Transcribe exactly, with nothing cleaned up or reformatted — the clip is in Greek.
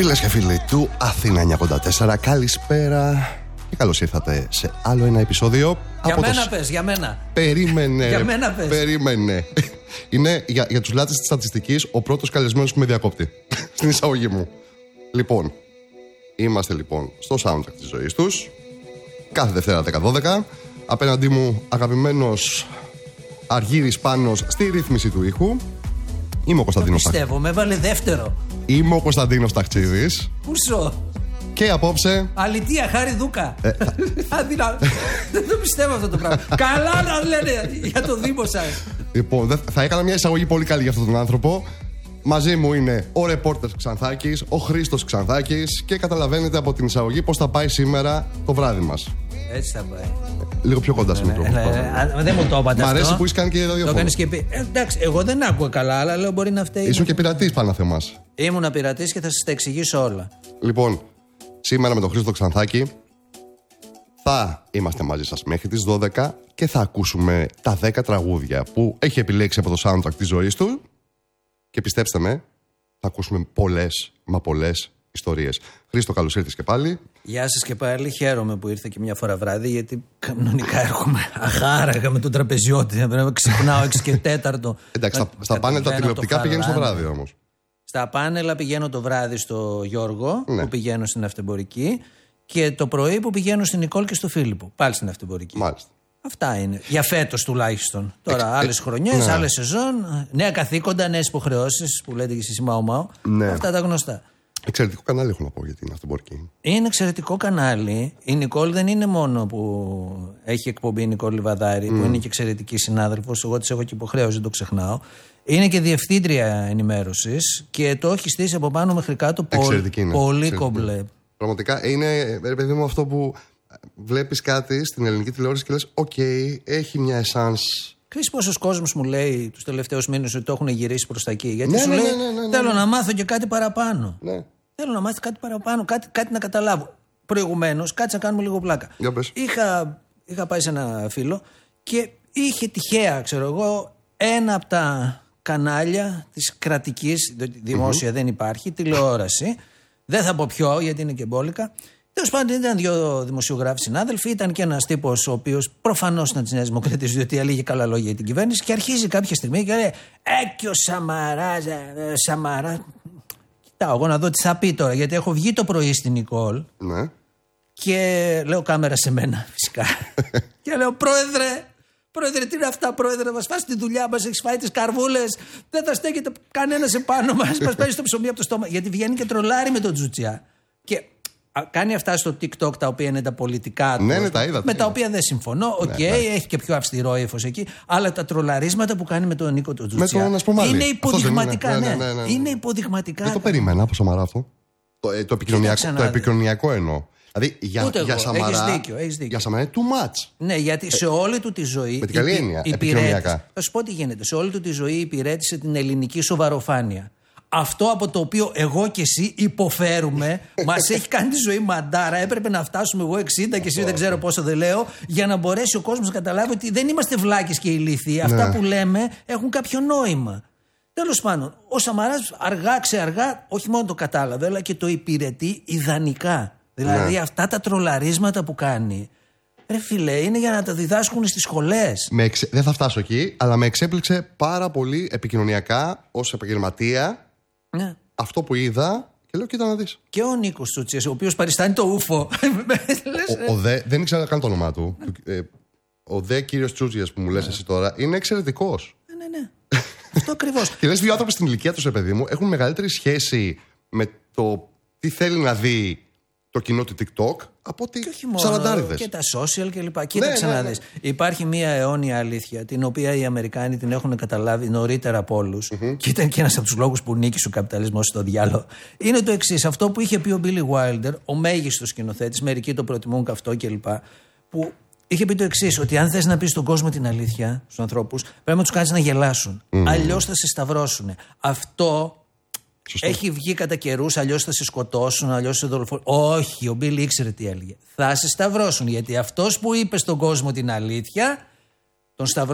Φίλες και φίλοι του Αθήνα εννιακόσια ογδόντα τέσσερα, καλησπέρα και καλώς ήρθατε σε άλλο ένα επεισόδιο. Για από μένα το... πες, για μένα. Περίμενε. Για μένα πες. Περίμενε. Είναι για, για τους λάτρες της στατιστικής ο πρώτος καλεσμένος που με διακόπτει στην εισαγωγή μου. Λοιπόν, είμαστε λοιπόν στο soundtrack της ζωής τους. Κάθε Δευτέρα δέκα δώδεκα. Απέναντί μου αγαπημένος Αργύρης Πάνος στη ρύθμιση του ήχου. Είμαι ο Κωνσταντίνος Ταξίδης. Πιστεύω, με έβαλε δεύτερο. Είμαι ο Κωνσταντίνος Ταξίδης. Πούσο. Και απόψε. Αλητία, Χάρη Δούκα. Ε, θα... Αδυνα... Δεν το πιστεύω αυτό το πράγμα. Καλά να λένε για το Δήμο σας. Λοιπόν, θα έκανα μια εισαγωγή πολύ καλή για αυτόν τον άνθρωπο. Μαζί μου είναι ο ρεπόρτερ Ξανθάκης, ο Χρήστος Ξανθάκης. Και καταλαβαίνετε από την εισαγωγή πώς θα πάει σήμερα το βράδυ μας. Έτσι θα πάει. Λίγο πιο κοντά στο μικρόφωνο. Δεν μου το είπατε αυτό. Μ' αρέσει που είσαι κάνει και ραδιόφωνο. Το κάνεις και πει. Εντάξει, εγώ δεν άκουγα καλά, αλλά λέω μπορεί να φταίει. Ήσουν και πειρατής πάνω από εμάς. Ήμουν πειρατής και θα σας τα εξηγήσω όλα. Λοιπόν, σήμερα με τον Χρήστο Ξανθάκη θα είμαστε μαζί σας μέχρι τις δώδεκα και θα ακούσουμε τα δέκα τραγούδια που έχει επιλέξει από το soundtrack της ζωής του. Και πιστέψτε με, θα ακούσουμε πολλές, μα πολλές ιστορίες. Χρήστο, καλώς ήρθες και πάλι. Γεια σας και πάλι. Χαίρομαι που ήρθε και μια φορά βράδυ, γιατί κανονικά έρχομαι αχάραγα με τον τραπεζιώτη. Πρέπει να ξυπνάω έξι και τέταρτο. Εντάξει, στα, στα πάνελ τα τηλεοπτικά πηγαίνεις το βράδυ όμως. Στα πάνελα πηγαίνω το βράδυ στο Γιώργο, ναι, που πηγαίνω στην Αυτεμπορική, και το πρωί που πηγαίνω στην Νικόλ και στο Φίλιππο, πάλι στην Αυτεμπορική. Μάλιστα. Αυτά είναι. Για φέτος τουλάχιστον. Τώρα Εξ, άλλες ε, χρονιές, ναι. άλλες σεζόν, νέα καθήκοντα, νέες υποχρεώσεις που λέτε και εσείς Μάου Μάου. Ναι. Αυτά τα γνωστά. Εξαιρετικό κανάλι έχω να πω για την Αυτεμπορική. Είναι εξαιρετικό κανάλι. Η Νικόλ δεν είναι μόνο που έχει εκπομπή η Νικόλ Λιβαδάρη, mm. που είναι και εξαιρετική συνάδελφος. Εγώ της έχω και υποχρέωση, δεν το ξεχνάω. Είναι και διευθύντρια ενημέρωσης και το έχει στήσει από πάνω μέχρι κάτω εξαιρετική, ναι. πολύ εξαιρετική. κομπλέ. Πραγματικά είναι, ρε παιδί μου, αυτό που βλέπεις κάτι στην ελληνική τηλεόραση και λες, οκ, okay, έχει μια εσάνς. Ξέρεις πόσος κόσμος μου λέει τους τελευταίους μήνες ότι το έχουν γυρίσει προς τα εκεί? Γιατί ναι, σου ναι, λέει, ναι, ναι, ναι, θέλω ναι. να μάθω και κάτι παραπάνω. Ναι. Θέλω να μάθω κάτι παραπάνω, κάτι, κάτι να καταλάβω. Προηγουμένως, κάτσε να κάνουμε λίγο πλάκα. Είχα, είχα πάει σε ένα φίλο και είχε τυχαία, ξέρω εγώ, ένα από τα κανάλια της κρατικής, δημόσια mm-hmm. δεν υπάρχει, τηλεόραση. Δεν θα πω ποιο, γιατί είναι και μπόλικα. Τέλος πάντων, ήταν δύο δημοσιογράφοι συνάδελφοι, ήταν και ένας τύπος ο οποίος προφανώς ήταν της Νέας Δημοκρατίας, διότι έλεγε καλά λόγια για την κυβέρνηση, και αρχίζει κάποια στιγμή και λέει: Ε, και ο Σαμαράς, ε, Σαμαρά. Κοιτάω εγώ να δω τι θα πει τώρα, γιατί έχω βγει το πρωί στην Νικόλ. Ναι. Και λέω κάμερα σε μένα, φυσικά. Και λέω: Πρόεδρε, Πρόεδρε, τι είναι αυτά, Πρόεδρε, να μας φάσει τη δουλειά μας, έχεις φάει τις καρβούλες, δεν θα στέκεται κανένας επάνω μας, μας παίρνει το ψωμί από το στόμα. Γιατί βγαίνει και τρολάρει με τον Τζουτσιά. Και α, κάνει αυτά στο TikTok, τα οποία είναι τα πολιτικά του. Ναι, ναι, τα είδα, με τα οποία δεν συμφωνώ. Οκ, okay, ναι, ναι. Έχει και πιο αυστηρό ύφος εκεί. Αλλά τα τρολαρίσματα που κάνει με τον Νίκο τον Τζουτσιά είναι υποδειγματικά. Ναι, ναι, ναι, ναι, ναι. Είναι υποδειγματικά. Δεν το περίμενα από Σαμαρά αυτό. Το, ε, το, επικοινωνιακό, το επικοινωνιακό εννοώ. Δηλαδή για, Ούτε για εγώ. Σαμαρά. Έχεις δίκιο, έχεις δίκιο. Για Σαμαρά είναι too much. Ναι, γιατί σε όλη του τη ζωή. Με την καλή έννοια. Επικοινωνιακά. Θα σου πω τι γίνεται. Σε όλη του τη ζωή υπηρέτησε την ελληνική σοβαροφάνεια. Αυτό από το οποίο εγώ και εσύ υποφέρουμε, μας έχει κάνει τη ζωή μαντάρα. Έπρεπε να φτάσουμε εγώ εξήντα και εσύ δεν ξέρω πόσο δεν λέω, για να μπορέσει ο κόσμος να καταλάβει ότι δεν είμαστε βλάκες και ηλίθιοι. Αυτά ναι. που λέμε έχουν κάποιο νόημα. Τέλος πάντων, ο Σαμαράς αργά ξεαργά όχι μόνο το κατάλαβε, αλλά και το υπηρετεί ιδανικά. Δηλαδή ναι. αυτά τα τρολαρίσματα που κάνει, ρε φίλε, είναι για να τα διδάσκουν στις σχολές. Εξε... Δεν θα φτάσω εκεί, αλλά με εξέπληξε πάρα πολύ επικοινωνιακά ως επαγγελματία. Ναι. Αυτό που είδα και λέω: κοίτα να δεις. Και ο Νίκος Τσουτσιάς, ο οποίος παριστάνει το ούφο. ο, ο δε, δεν ήξερα καν το όνομά του. ε, ο δε κύριος Τσουτσιάς που μου λες εσύ τώρα είναι εξαιρετικός. Ναι, ναι, ναι. Αυτό ακριβώς. Και λες, δύο άνθρωποι στην ηλικία τους, παιδί μου, έχουν μεγαλύτερη σχέση με το τι θέλει να δει το κοινό του TikTok από ότι σαραντάριδες. Και τα social κλπ. Κοίταξε ναι, ναι, ναι. να δεις. Υπάρχει μια αιώνια αλήθεια, την οποία οι Αμερικάνοι την έχουν καταλάβει νωρίτερα από όλους. Mm-hmm. Και ήταν και ένας από τους λόγους που νίκησε ο καπιταλισμός στο διάλογο. Είναι το εξής. Αυτό που είχε πει ο Billy Wilder, ο μέγιστος σκηνοθέτης, μερικοί το προτιμούν καυτό κλπ. Που είχε πει το εξής: ότι αν θες να πεις στον κόσμο την αλήθεια, στους ανθρώπους, πρέπει να τους κάνεις να γελάσουν. Mm. Αλλιώς θα σε σταυρώσουν. Αυτό. Σωστό. Έχει βγει κατά καιρούς, αλλιώς θα σε σκοτώσουν, αλλιώς θα σε δολοφονήσουν. Όχι, ο Μπίλι ήξερε τι έλεγε. Θα σε σταυρώσουν, γιατί αυτός που είπε στον κόσμο την αλήθεια, τον σταυρώσουν.